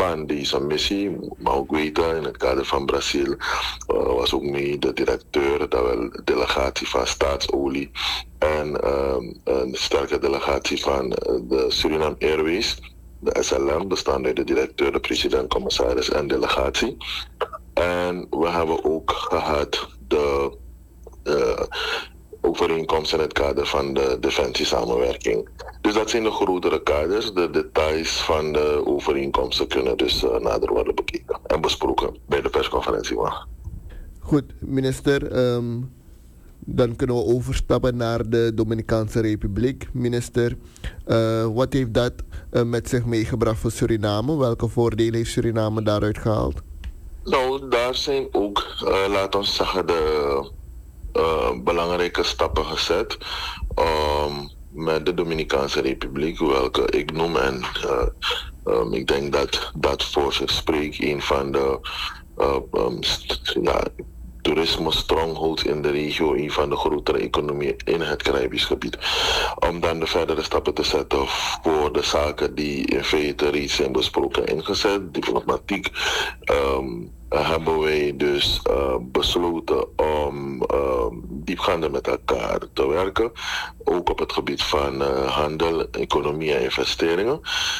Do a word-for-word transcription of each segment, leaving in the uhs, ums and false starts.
van deze missie. Maar ook weten, in het kader van Brazil uh, was ook mee de directeur, dat wel delegatie van Staatsolie en um, een sterke delegatie van de Suriname Airways, de S L M, bestaande uit de directeur, de president, commissaris en delegatie. En we hebben ook gehad de uh, overeenkomst in het kader van de defensiesamenwerking. Dus dat zijn de grotere kaders. De details van de overeenkomsten kunnen dus uh, nader worden bekeken en besproken bij de persconferentie. Maar. Goed, minister. Um, dan kunnen we overstappen naar de Dominicaanse Republiek. Minister, uh, wat heeft dat uh, met zich meegebracht voor Suriname? Welke voordelen heeft Suriname daaruit gehaald? Nou, daar zijn ook, uh, laten we zeggen, de uh, belangrijke stappen gezet. Um, met de Dominicaanse Republiek, welke ik noem. En uh, um, ik denk dat dat voor zich spreekt, een van de uh, um, st- ja, toerisme strongholds in de regio, een van de grotere economieën in het Caribisch gebied. Om dan de verdere stappen te zetten voor de zaken die in feite reeds zijn besproken en ingezet. Diplomatiek um, hebben wij dus uh, besloten om uh, diepgaander met elkaar te werken. Ook op het gebied van uh, handel, economie en investeringen.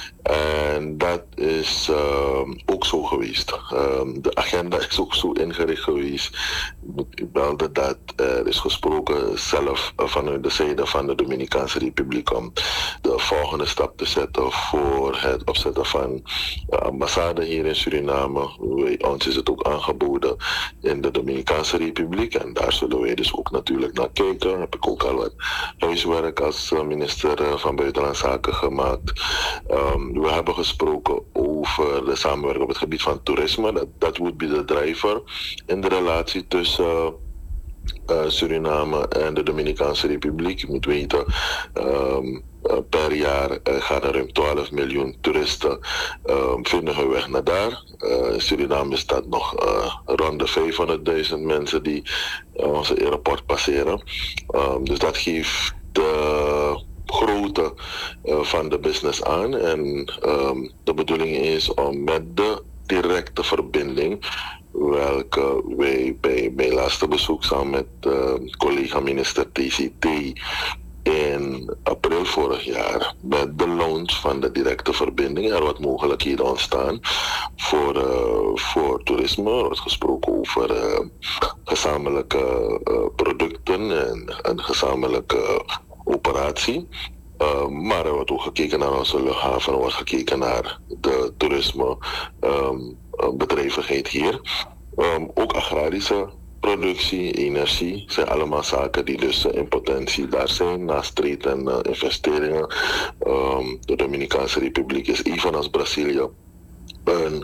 En dat is uh, ook zo geweest. Uh, de agenda is ook zo ingericht geweest. Ik belde dat er is gesproken zelf uh, vanuit de zijde van de Dominicaanse Republiek om de volgende stap te zetten voor het opzetten van de ambassade hier in Suriname. Wij, ons is het ook aangeboden in de Dominicaanse Republiek en daar zullen wij dus ook natuurlijk naar kijken. Daar heb ik ook al wat huiswerk als minister van Buitenlandse Zaken gemaakt. Um, we hebben gesproken over de samenwerking op het gebied van toerisme. Dat, dat would be de driver in de relatie tussen uh, uh, Suriname en de Dominicaanse Republiek. Je moet weten, um, uh, per jaar uh, gaan er ruim twaalf miljoen toeristen um, vinden hun weg naar daar. Uh, in Suriname is dat nog uh, rond de vijfhonderdduizend mensen die uh, onze airport passeren. Um, dus dat geeft de grootte uh, van de business aan. En um, de bedoeling is om met de directe verbinding, welke wij bij mijn laatste bezoek samen met uh, collega minister T C T in april vorig jaar, met de launch van de directe verbinding, er wat mogelijkheden ontstaan voor, uh, voor toerisme. Er wordt gesproken over uh, gezamenlijke uh, producten en een gezamenlijke operatie. Uh, maar er wordt ook gekeken naar onze luchthaven, er wordt gekeken naar de toerisme um, bedrijvigheid hier. Um, ook agrarische productie, energie, zijn allemaal zaken die dus uh, in potentie daar zijn, naast trade en uh, investeringen. Um, de Dominicaanse Republiek is evenals Brazilië een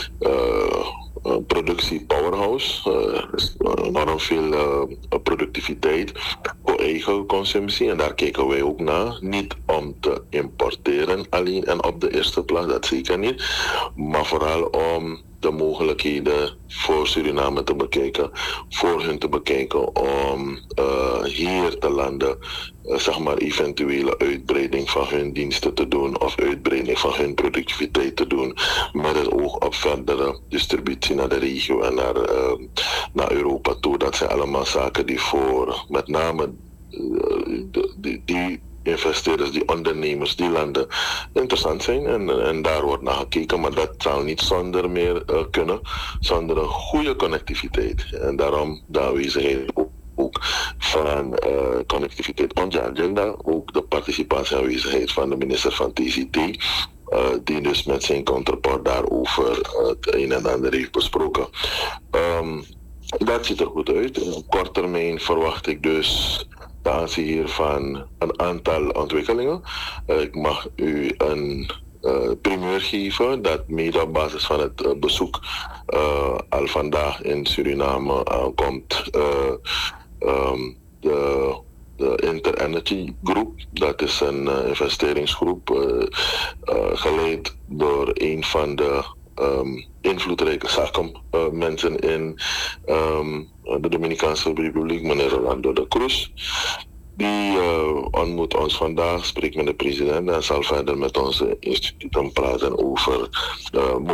uh, Uh, productie powerhouse. Uh, er is enorm veel uh, productiviteit voor eigen consumptie en daar kijken wij ook naar. Niet om te importeren alleen en op de eerste plaats, dat zeker niet, maar vooral om de mogelijkheden voor Suriname te bekijken, voor hun te bekijken om uh, hier te landen, uh, zeg maar eventuele uitbreiding van hun diensten te doen of uitbreiding van hun productiviteit te doen, met het oog op verdere distributie naar de regio en naar, uh, naar Europa toe. Dat zijn allemaal zaken die voor met name uh, die, die investeerders, die ondernemers, die landen interessant zijn en, en daar wordt naar gekeken, maar dat zal niet zonder meer uh, kunnen, zonder een goede connectiviteit. En daarom de aanwezigheid ook, ook van uh, connectiviteit on the agenda, ook de participatie en aanwezigheid van de minister van T C T, uh, die dus met zijn counterpart daarover uh, het een en ander heeft besproken. Um, dat ziet er goed uit. In op korte termijn verwacht ik dus de aanzien hiervan een aantal ontwikkelingen. Uh, ik mag u een uh, primeur geven dat mede op basis van het uh, bezoek uh, al vandaag in Suriname aankomt. Uh, um, de de Inter-Energy Group, dat is een uh, investeringsgroep uh, uh, geleid door een van de um, invloedrijke zakenmensen uh, in um, de Dominicaanse Republiek, meneer Rolando de Cruz. Die uh, ontmoet ons vandaag, spreekt met de president en zal verder met onze instituten praten over uh,